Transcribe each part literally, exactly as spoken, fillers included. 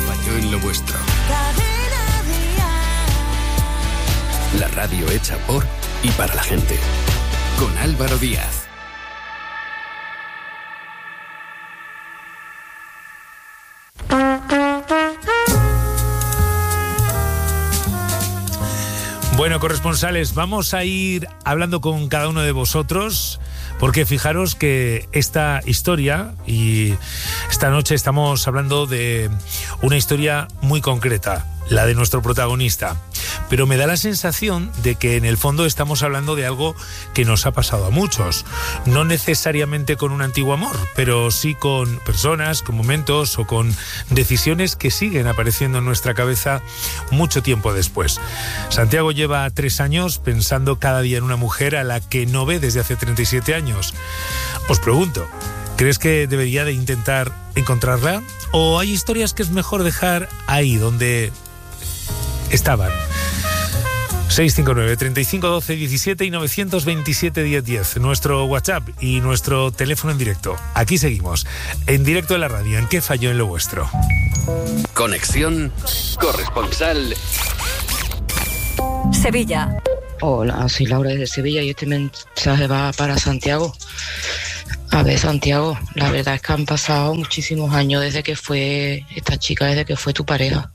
falló en lo vuestro? La radio hecha por y para la gente. Con Álvaro Díaz. Bueno, corresponsales, vamos a ir hablando con cada uno de vosotros, porque fijaros que esta historia, y esta noche estamos hablando de una historia muy concreta, la de nuestro protagonista. Pero me da la sensación de que en el fondo estamos hablando de algo que nos ha pasado a muchos. No necesariamente con un antiguo amor, pero sí con personas, con momentos o con decisiones que siguen apareciendo en nuestra cabeza mucho tiempo después. Santiago lleva tres años pensando cada día en una mujer a la que no ve desde hace treinta y siete años. Os pregunto, ¿crees que debería de intentar encontrarla? ¿O hay historias que es mejor dejar ahí donde estaban? seis cinco nueve, treinta y cinco, doce, diecisiete y novecientos veintisiete, diez, diez. Nuestro WhatsApp y nuestro teléfono en directo. Aquí seguimos, en directo de la radio. ¿En qué falló en lo vuestro? Conexión corresponsal Sevilla. Hola, soy Laura desde Sevilla y este mensaje va para Santiago. A ver, Santiago, la verdad es que han pasado muchísimos años desde que fue esta chica, desde que fue tu pareja.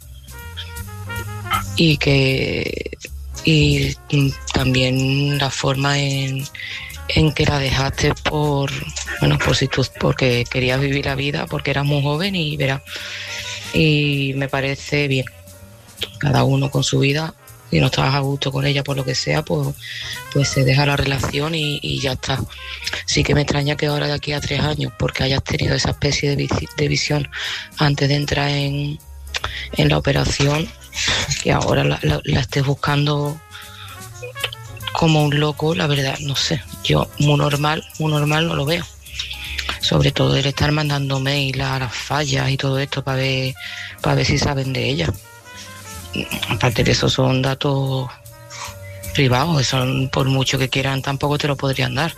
Y que y también la forma en, en que la dejaste por bueno por si tú porque querías vivir la vida, porque eras muy joven y verás, y me parece bien, cada uno con su vida. Si no estabas a gusto con ella por lo que sea, pues pues se deja la relación y, y ya está. Sí que me extraña que ahora de aquí a tres años, porque hayas tenido esa especie de, vis- de visión antes de entrar en, en la operación, que ahora la, la, la estés buscando como un loco. La verdad, no sé, yo muy normal, muy normal no lo veo. Sobre todo el estar mandando mail a las fallas y todo esto para ver, para ver si saben de ella. Aparte de eso, son datos privados, eso por mucho que quieran tampoco te lo podrían dar.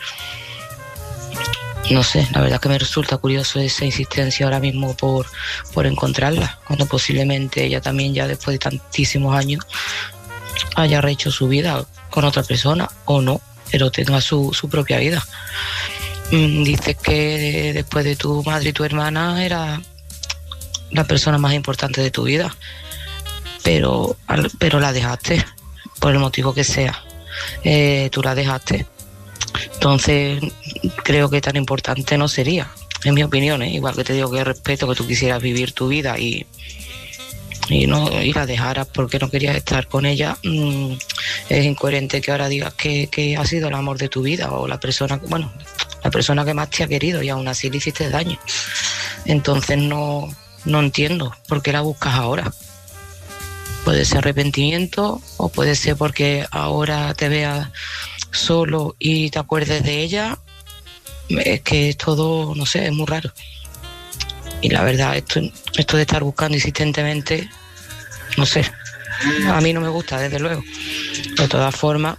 No sé, la verdad que me resulta curioso esa insistencia ahora mismo por, por encontrarla, cuando posiblemente ella también ya después de tantísimos años haya rehecho su vida con otra persona o no, pero tenga su, su propia vida. Mm, dices que después de tu madre y tu hermana era la persona más importante de tu vida, pero, pero la dejaste, por el motivo que sea, eh, tú la dejaste. Entonces creo que tan importante no sería, en mi opinión, ¿eh? Igual que te digo que respeto que tú quisieras vivir tu vida y, y no y la dejaras porque no querías estar con ella. mm, es incoherente que ahora digas que, que ha sido el amor de tu vida o la persona, bueno, la persona que más te ha querido y aún así le hiciste daño. Entonces no, no entiendo por qué la buscas ahora. Puede ser arrepentimiento o puede ser porque ahora te veas solo y te acuerdes de ella. Es que es todo, no sé, es muy raro. Y la verdad, esto, esto de estar buscando insistentemente, no sé, a mí no me gusta, desde luego. De todas formas,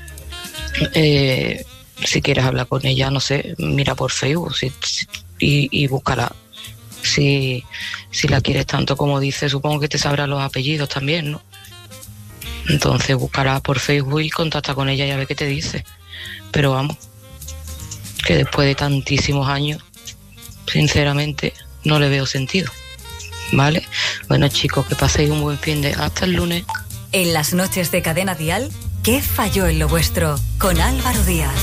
eh, si quieres hablar con ella, no sé, mira por Facebook si, si, y, y búscala. Si, si la quieres tanto como dices, supongo que te sabrá los apellidos también, ¿no? Entonces búscala por Facebook y contacta con ella y a ver qué te dice. Pero vamos, que después de tantísimos años, sinceramente, no le veo sentido. ¿Vale? Bueno, chicos, que paséis un buen fin de... Hasta el lunes. En las noches de Cadena Dial, ¿qué falló en lo vuestro? Con Álvaro Díaz.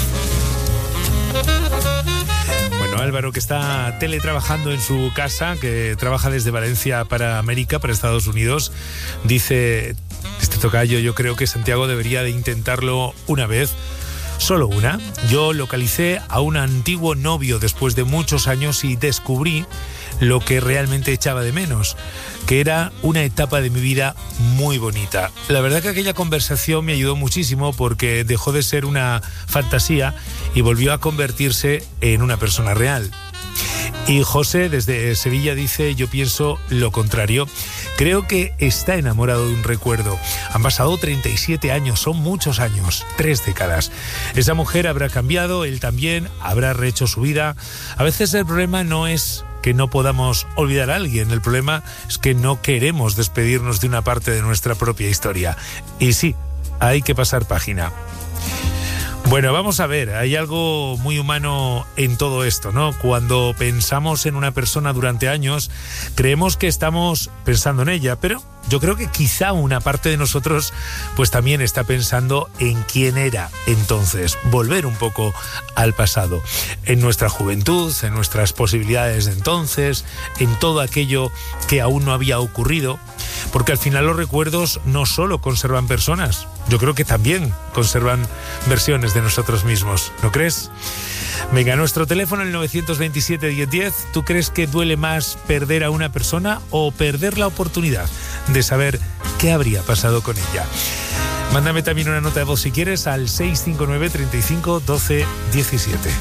Bueno, Álvaro, que está teletrabajando en su casa, que trabaja desde Valencia para América, para Estados Unidos, dice: este tocayo, yo creo que Santiago debería de intentarlo una vez, solo una. Yo localicé a un antiguo novio después de muchos años y descubrí lo que realmente echaba de menos, que era una etapa de mi vida muy bonita. La verdad que aquella conversación me ayudó muchísimo porque dejó de ser una fantasía y volvió a convertirse en una persona real. Y José, desde Sevilla, dice: yo pienso lo contrario. Creo que está enamorado de un recuerdo. Han pasado treinta y siete años, son muchos años, tres décadas. Esa mujer habrá cambiado, él también, habrá rehecho su vida. A veces el problema no es que no podamos olvidar a alguien. El problema es que no queremos despedirnos de una parte de nuestra propia historia. Y sí, hay que pasar página. Bueno, vamos a ver, hay algo muy humano en todo esto, ¿no? Cuando pensamos en una persona durante años, creemos que estamos pensando en ella, pero yo creo que quizá una parte de nosotros pues también está pensando en quién era entonces, volver un poco al pasado, en nuestra juventud, en nuestras posibilidades de entonces, en todo aquello que aún no había ocurrido, porque al final los recuerdos no solo conservan personas, yo creo que también conservan versiones de nosotros mismos, ¿no crees? Venga, nuestro teléfono el novecientos veintisiete diez diez. ¿Tú crees que duele más perder a una persona o perder la oportunidad de saber qué habría pasado con ella? Mándame también una nota de voz si quieres al seis cinco nueve, treinta y cinco, doce, diecisiete.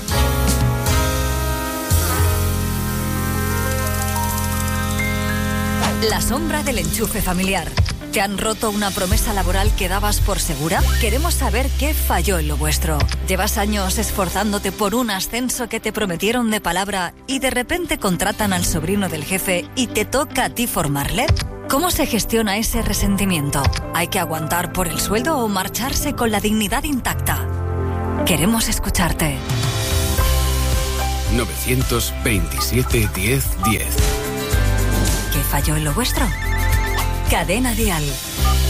La sombra del enchufe familiar. ¿Te han roto una promesa laboral que dabas por segura? Queremos saber qué falló en lo vuestro. ¿Llevas años esforzándote por un ascenso que te prometieron de palabra y de repente contratan al sobrino del jefe y te toca a ti formarle? ¿Cómo se gestiona ese resentimiento? ¿Hay que aguantar por el sueldo o marcharse con la dignidad intacta? Queremos escucharte. novecientos veintisiete diez diez. ¿Qué falló en lo vuestro? Cadena Dial.